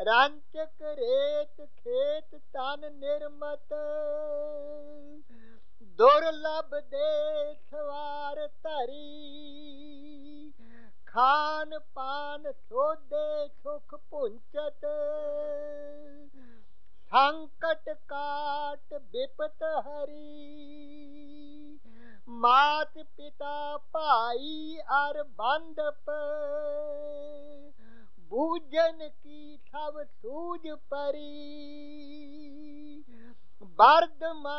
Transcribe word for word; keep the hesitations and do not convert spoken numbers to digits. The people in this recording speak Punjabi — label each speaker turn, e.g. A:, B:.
A: ਰੰਚਕ ਰੇਤ ਖੇਤ ਤਨ ਨਿਰਮਤ, ਦੁਰਲਭ ਦੇ ਸਵਾਰ ਧਰੀ, ਖਾਨ ਪਾਨ ਸੋਧੇ ਸੁਖ ਪੁੰਚਤ, ਸੰਕਟ ਕਾਟ ਬਿਪਤ ਹਰੀ, ਮਾਤ ਪਿਤਾ ਭਾਈ ਅਰ ਬੰਧਪ, ਬੂਝਨ ਕੀ ਸਭ ਸੂਝ ਪਰੀ, ਬਰਦ